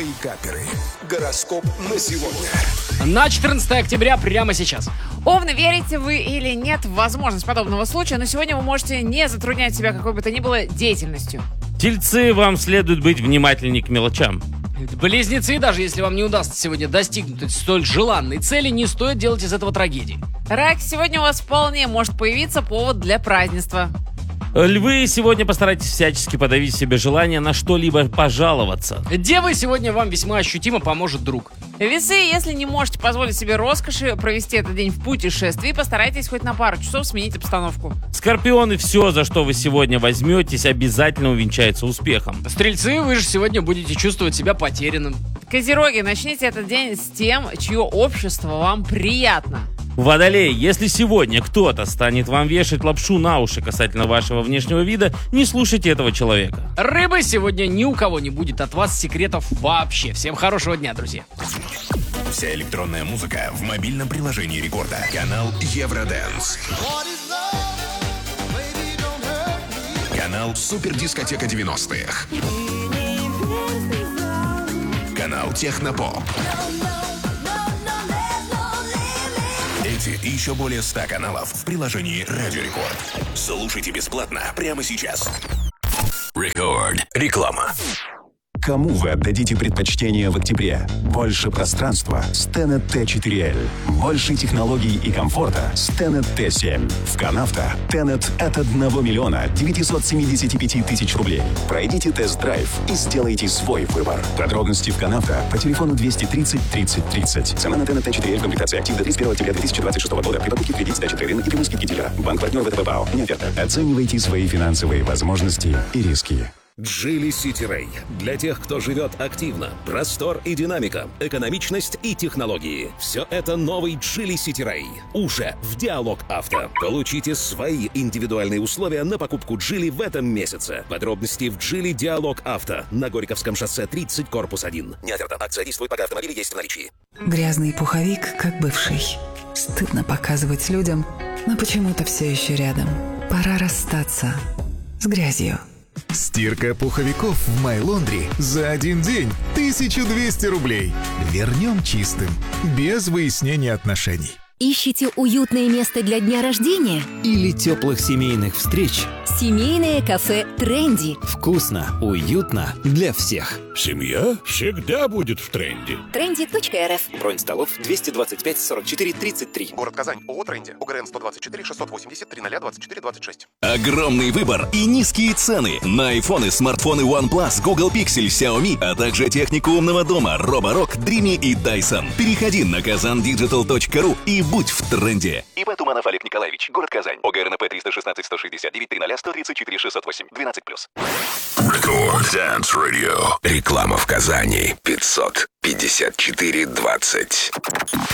Чайкаперы. Гороскоп на сегодня. На 14 октября прямо сейчас. Овны, верите вы или нет в возможность подобного случая, но сегодня вы можете не затруднять себя какой бы то ни было деятельностью. Тельцы, вам следует быть внимательнее к мелочам. Близнецы, даже если вам не удастся сегодня достигнуть столь желанной цели, не стоит делать из этого трагедии. Рак, сегодня у вас вполне может появиться повод для празднества. Львы, сегодня постарайтесь всячески подавить в себе желание на что-либо пожаловаться. Девы, сегодня вам весьма ощутимо поможет друг. Весы, если не можете позволить себе роскоши провести этот день в путешествии, постарайтесь хоть на пару часов сменить обстановку. Скорпионы, все, за что вы сегодня возьметесь, обязательно увенчается успехом. Стрельцы, вы же сегодня будете чувствовать себя потерянным. Козероги, начните этот день с тем, чье общество вам приятно. Водолей, если сегодня кто-то станет вам вешать лапшу на уши касательно вашего внешнего вида, не слушайте этого человека. Рыбы, сегодня ни у кого не будет от вас секретов вообще. Всем хорошего дня, друзья. Вся электронная музыка в мобильном приложении Рекорда. Канал Евродэнс. Канал Супердискотека 90-х. Канал Технопоп. Эти и еще более 100 каналов в приложении Радио Рекорд. Слушайте бесплатно прямо сейчас. Рекорд. Реклама. Кому вы отдадите предпочтение в октябре? Больше пространства с Tenet T4L. Больше технологий и комфорта с Tenet T7. В Канавто Tenet от 1 миллиона 975 тысяч рублей. Пройдите тест-драйв и сделайте свой выбор. Подробности в Канавто по телефону 230 30 30. Цена на Tenet T4L комплектация актив до 31 октября 2026 года. При покупке кредит, сдача трейдинга и прямой скидки дилера. Банк-партнер ВТБ БАО. Не оферта. Оценивайте свои финансовые возможности и риски. Geely City Ray. Для тех, кто живет активно. Простор и динамика, экономичность и технологии. Все это новый Geely City Ray. Уже в Диалог Авто. Получите свои индивидуальные условия на покупку Geely в этом месяце. Подробности в Geely Диалог Авто. На Горьковском шоссе 30, корпус 1. Не оферта. Акция действует, пока автомобили есть в наличии. Грязный пуховик, как бывший. Стыдно показывать людям, но почему-то все еще рядом. Пора расстаться с грязью. Стирка пуховиков в My Laundry за один день 1200 рублей. Вернем чистым, без выяснения отношений. Ищите уютное место для дня рождения? Или теплых семейных встреч? Семейное кафе «Тренди». Вкусно, уютно для всех. Семья всегда будет в тренде. Trendy.rf. Бронь столов 225 44 33. Город Казань. ООО «Тренди». УГРН 124 680 300 24 26. Огромный выбор и низкие цены на айфоны, смартфоны OnePlus, Google Pixel, Xiaomi, а также технику умного дома Roborock, Dreamy и Dyson. Переходи на kazandigital.ru и будь в тренде. ИП Туманов Олег Николаевич. Город Казань. ОГРНП 316 169 300 134 608 12+. Рекорд Dance Radio. Реклама в Казани 554 20.